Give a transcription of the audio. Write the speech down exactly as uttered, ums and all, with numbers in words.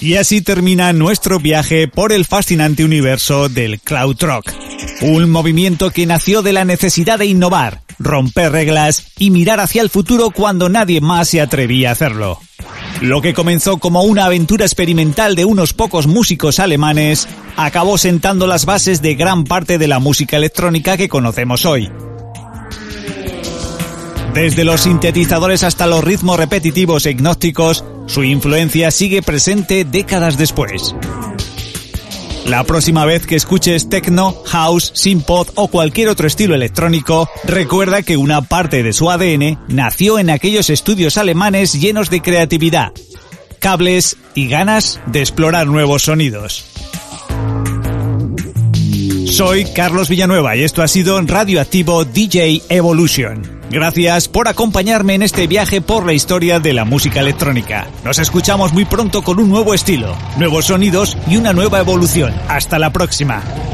Y así termina nuestro viaje por el fascinante universo del krautrock. Un movimiento que nació de la necesidad de innovar, romper reglas y mirar hacia el futuro cuando nadie más se atrevía a hacerlo. Lo que comenzó como una aventura experimental de unos pocos músicos alemanes, acabó sentando las bases de gran parte de la música electrónica que conocemos hoy. Desde los sintetizadores hasta los ritmos repetitivos e gnósticos, su influencia sigue presente décadas después. La próxima vez que escuches techno, house, synthpop o cualquier otro estilo electrónico, recuerda que una parte de su A D N nació en aquellos estudios alemanes llenos de creatividad, cables y ganas de explorar nuevos sonidos. Soy Carlos Villanueva y esto ha sido Radioactivo D J Evolution. Gracias por acompañarme en este viaje por la historia de la música electrónica. Nos escuchamos muy pronto con un nuevo estilo, nuevos sonidos y una nueva evolución. Hasta la próxima.